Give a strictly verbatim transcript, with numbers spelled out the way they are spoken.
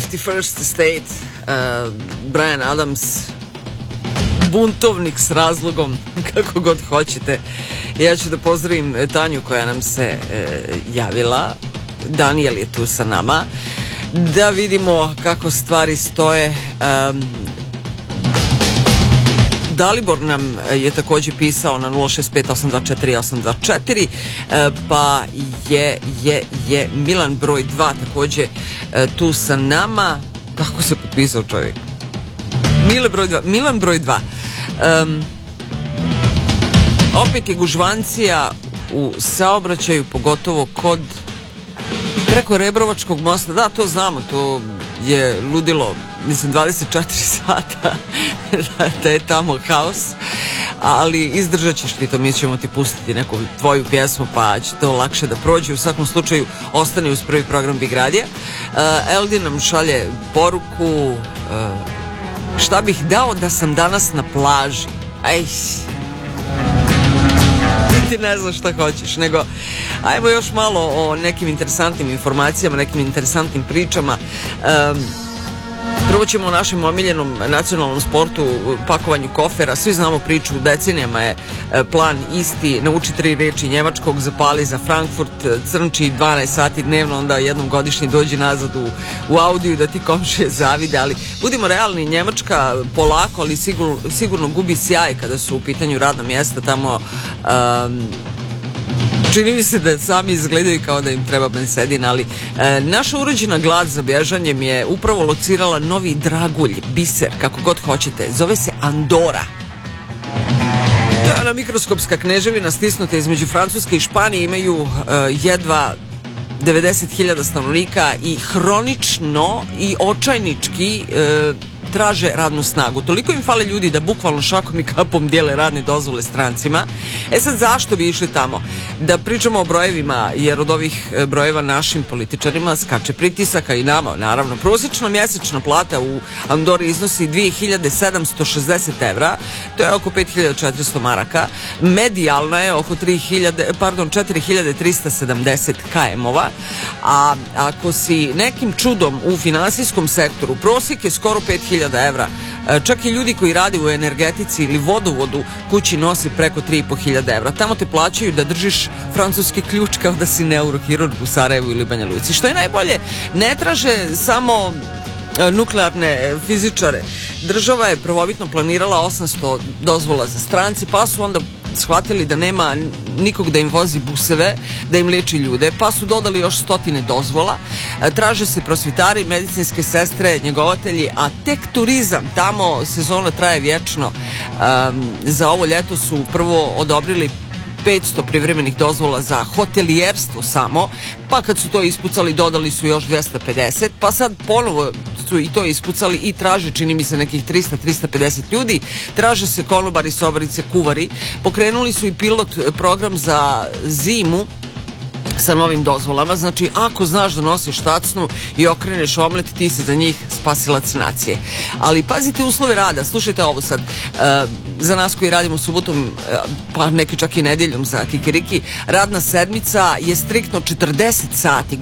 fifty-first State, uh, Bryan Adams, buntovnik s razlogom, kako god hoćete. Ja ću da pozdravim Tanju koja nam se e, javila. Daniel je tu sa nama. Da vidimo kako stvari stoje. Um, Dalibor nam je također pisao na nula šest pet osam dva četiri osam dva četiri, pa je, je, je Milan broj dva također tu sa nama. Kako se potpisao čovjek? Mile broj dva. Milan broj dva. Um, opet je gužvancija u saobraćaju, pogotovo kod preko Rebrovačkog mosta. Da, to znamo, to je ludilo, mislim, dvadeset četiri sata da je tamo haos, ali izdržat ćeš ti to, mi ćemo ti pustiti neku tvoju pjesmu pa će to lakše da prođe. U svakom slučaju ostane uz prvi program Big Radija. uh, Eldin nam šalje poruku, uh, šta bih dao da sam danas na plaži. Aj, ti ne znaš šta hoćeš, nego ajmo još malo o nekim interesantnim informacijama, nekim interesantnim pričama. um, Prvo ćemo o našem omiljenom nacionalnom sportu, pakovanju kofera. Svi znamo priču, decenijama je plan isti: nauči tri reči njemačkog, zapali za Frankfurt, crnči dvanaest sati dnevno, onda jednom godišnji dođi nazad u, u Audiju da ti komšije zavide. Ali budimo realni, Njemačka polako, ali sigurno, sigurno gubi sjaj kada su u pitanju radna mjesta tamo. um, Čini mi se da sami izgledaju kao da im treba bensedin, ali e, naša urođena glad za bježanjem je upravo locirala novi dragulj, biser, kako god hoćete. Zove se Andora. To je ona mikroskopska kneževina stisnuta između Francuske i Španije. Imaju e, jedva devedeset hiljada stanovnika i hronično i očajnički e, traže radnu snagu. Toliko im fale ljudi da bukvalno šakom i kapom dijele radne dozvole strancima. E sad, zašto bi išli tamo? Da pričamo o brojevima, jer od ovih brojeva našim političarima skače pritisaka i nama, naravno. Prosječna mjesečna plata u Andori iznosi dvije hiljade sedamsto šezdeset evra, to je oko pet hiljada četiristo maraka. Medijalna je oko tri hiljade, pardon, četiri hiljade trista sedamdeset km-ova, a ako si nekim čudom u finansijskom sektoru, prosjek je skoro pet hiljada evra. Čak i ljudi koji rade u energetici ili vodovodu kući nose preko tri i po hiljade evra. Tamo te plaćaju da držiš francuski ključ kao da si neurohirurg u Sarajevu ili Banja Luci. Što je najbolje, ne traže samo nuklearne fizičare. Država je prvobitno planirala osamsto dozvola za stranci, pa su onda shvatili da nema nikog da im vozi buseve, da im liječi ljude, pa su dodali još stotine dozvola. Traže se prosvjetari, medicinske sestre, njegovatelji, a tek turizam, tamo sezona traje vječno. Um, za ovo ljeto su prvo odobrili petsto privremenih dozvola za hotelijerstvo samo, pa kad su to ispucali dodali su još dvesta pedeset, pa sad ponovo su i to ispucali i traže, čini mi se, nekih trista do trista pedeset ljudi. Traže se konobari, sobarice, kuvari. Pokrenuli su i pilot program za zimu sa novim dozvolama. Znači, ako znaš da nosiš tacnu i okreneš omlet, ti si za njih spasilac nacije. Ali pazite uslove rada, slušajte ovo sad. E, za nas koji radimo subotom, e, pa neki čak i nedjeljom za Kikiriki, radna sedmica je striktno četrdeset sati.